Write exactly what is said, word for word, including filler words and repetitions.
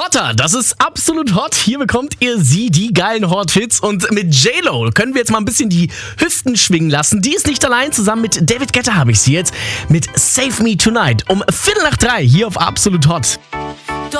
Hotter, das ist absolut hot. Hier bekommt ihr sie, die geilen Hot-Hits. Und mit J-Lo können wir jetzt mal ein bisschen die Hüften schwingen lassen. Die ist nicht allein, zusammen mit David Guetta habe ich sie jetzt mit Save Me Tonight um Viertel nach drei hier auf Absolut Hot.